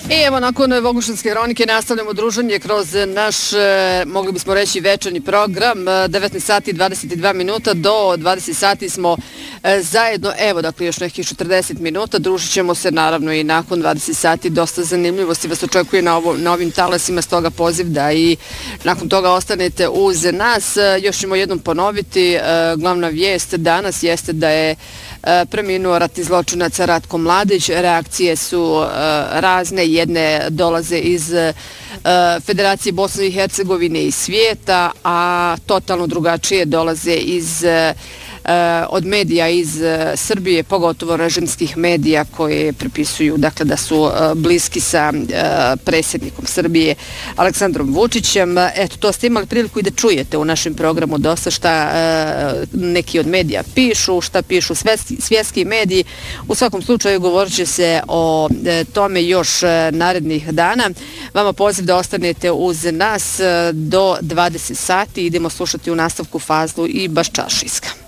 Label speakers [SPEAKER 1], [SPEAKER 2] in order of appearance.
[SPEAKER 1] I evo, nakon Vogušanske hronike nastavljamo druženje kroz naš, mogli bismo reći, večerni program. 19 sati i 22 minuta do 20 sati smo zajedno. Evo, dakle, još nekih 40 minuta. Družit ćemo se naravno i nakon 20 sati. Dosta zanimljivosti vas očekuje na ovim talasima, stoga poziv da i nakon toga ostanete uz nas. Još ćemo jednom ponoviti. Glavna vijest danas jeste da je preminuo ratni zločinac Ratko Mladić. Reakcije su razne, jedne dolaze iz Federacije Bosne i Hercegovine i svijeta, a totalno drugačije dolaze od medija iz Srbije, pogotovo režimskih medija koje prepisuju da su bliski sa predsjednikom Srbije Aleksandrom Vučićem. Eto, to ste imali priliku i da čujete u našem programu dosta šta neki od medija pišu, šta pišu svjetski mediji. U svakom slučaju govorit će se o tome još narednih dana. Vama poziv da ostanete uz nas do 20 sati. Idemo slušati u nastavku Fazlu i Baščaršiska.